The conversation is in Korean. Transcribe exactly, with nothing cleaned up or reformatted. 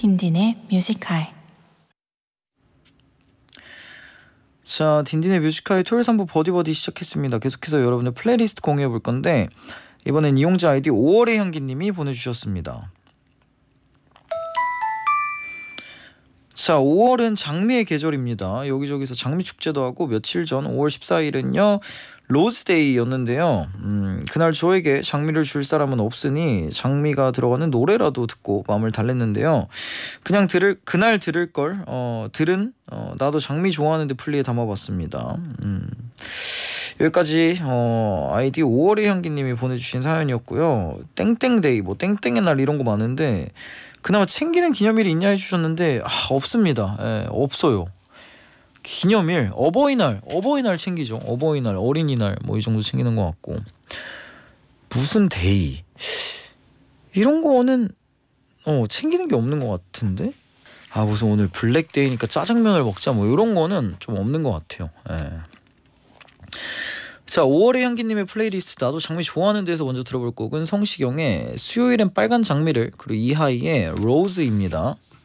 딘딘의 뮤직하이. 자, 딘딘의 뮤직하이 토요일 삼 부 버디버디 시작했습니다. 계속해서 여러분의 플레이리스트 공유해 볼 건데 이번엔 이용자 아이디 오월의 향기님이 보내주셨습니다. 자, 오월은 장미의 계절입니다. 여기저기서 장미 축제도 하고 며칠 전 오월 십사일은요 로즈데이였는데요. 음, 그날 저에게 장미를 줄 사람은 없으니 장미가 들어가는 노래라도 듣고 마음을 달랬는데요. 그냥 들을 그날 들을 걸 어, 들은 어, 나도 장미 좋아하는데 플리에 담아봤습니다. 음, 여기까지 어, 아이디 오월의 향기님이 보내주신 사연이었고요. 땡땡데이 뭐 땡땡의 날 이런 거 많은데 그나마 챙기는 기념일이 있냐 해주셨는데 아, 없습니다. 예, 없어요. 기념일, 어버이날, 어버이날 챙기죠. 어버이날, 어린이날 뭐 이 정도 챙기는 것 같고 무슨 데이 이런 거는 어 챙기는 게 없는 것 같은데 아 무슨 오늘 블랙데이니까 짜장면을 먹자 뭐 이런 거는 좀 없는 것 같아요. 예. 자, 오월의 향기님의 플레이리스트 나도 장미 좋아하는 데서 먼저 들어볼 곡은 성시경의 수요일엔 빨간 장미를 그리고 이하이의 로즈입니다.